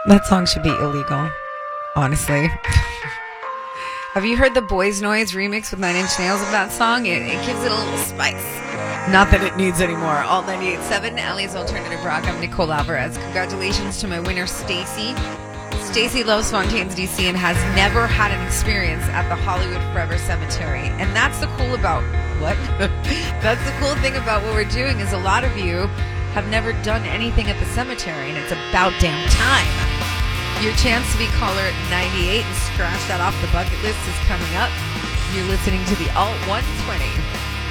That song should be illegal, honestly. Have you heard the Boys Noise remix with 9 Inch Nails of that song? It gives it a little spice. Not that it needs anymore. Alt 98.7, LA's Alternative Rock. I'm Nicole Alvarez. Congratulations to my winner, Stacy. Stacy loves Fontaines, DC, and has never had an experience at the Hollywood Forever Cemetery. And that's the cool about... What? That's the cool thing about what we're doing is a lot of you have never done anything at the cemetery, and it's about damn time. Your chance to be caller 98 and scratch that off the bucket list is coming up. You're listening to the Alt 120.